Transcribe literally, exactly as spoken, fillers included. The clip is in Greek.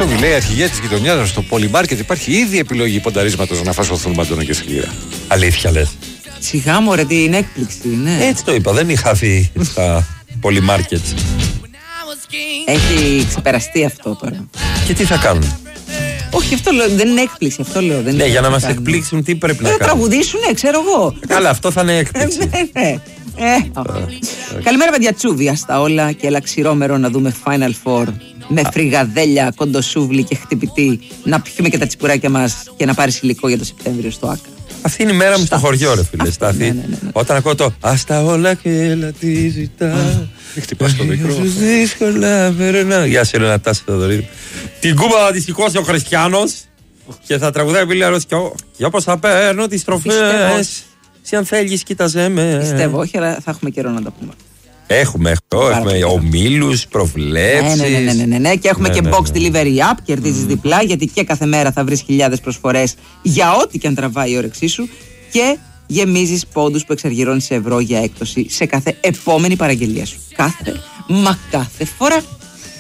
Χρυσόβη λέει αρχηγεία της γειτονιάς στο πολυμάρκετ υπάρχει ήδη επιλογή πονταρίσματος να φασωθούν μπαντόνα και σκλήρα. Αλήθεια λες? Σιγά μωρέ, τι είναι έκπληξη, ναι. Έτσι το είπα, δεν είχα δει στα πολυμάρκετ. Έχει ξεπεραστεί αυτό τώρα. Και τι θα κάνουν? Όχι, αυτό λέω, δεν είναι έκπληξη, αυτό λέω. Δεν Ναι, είναι για να μας κάνουν. εκπλήξουν τι πρέπει να Ε, κάνουν. τραγουδήσουνε, ξέρω εγώ. Καλά, αυτό θα είναι έκπληξη. Ναι, ναι. Ε, Καλημέρα, παιδιά, τσούβια στα όλα και έλα ξηρόμερο να δούμε Final Four με φρυγαδέλια, κοντοσούβλι και χτυπητή. Να πιούμε και τα τσιπουράκια μας και να πάρεις υλικό για το Σεπτέμβριο στο ΆΚΑ. Αυτή είναι η μέρα μου στο χωριό, ρε φίλε. Στάθη. ναι, ναι, ναι, ναι. Όταν ακούω το «Ας τα όλα και έλα τι ζητά». Χτυπάς το μικρό. Δύσκολα περνά. Γεια σε Ελένα Τάση Θεοδωρίδου. Την κούπα θα τη σηκώσει ο Χριστιανός και θα τραγουδάει Πιλιαρός και όπως θα παίρνω τις τροφές. Si αν θέλεις κοίταζε με. Πιστεύω, όχι, αλλά θα έχουμε καιρό να τα πούμε. Έχουμε, έχουμε, έχουμε ομίλους, προβλέψεις. Ναι, ναι, ναι, ναι, ναι, ναι. Και έχουμε Ναι, και ναι, box ναι. delivery app, κερδίζεις διπλά, γιατί και κάθε μέρα θα βρεις χιλιάδες προσφορές για ό,τι και αν τραβάει η όρεξή σου και γεμίζεις πόντους που εξαργυρώνεις σε ευρώ για έκπτωση σε κάθε επόμενη παραγγελία σου. Κάθε, μα κάθε φορά.